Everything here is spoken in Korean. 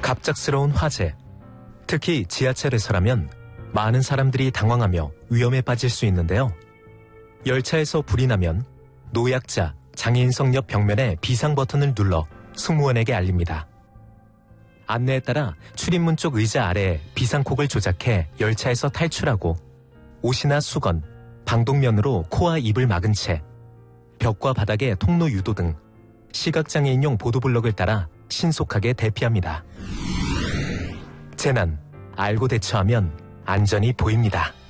갑작스러운 화재. 특히 지하철에서라면 많은 사람들이 당황하며 위험에 빠질 수 있는데요. 열차에서 불이 나면 노약자, 장애인석 옆 벽면에 비상 버튼을 눌러 승무원에게 알립니다. 안내에 따라 출입문 쪽 의자 아래에 비상콕을 조작해 열차에서 탈출하고 옷이나 수건, 방독면으로 코와 입을 막은 채 벽과 바닥에 통로 유도 등 시각장애인용 보도블럭을 따라 신속하게 대피합니다. 재난, 알고 대처하면 안전이 보입니다.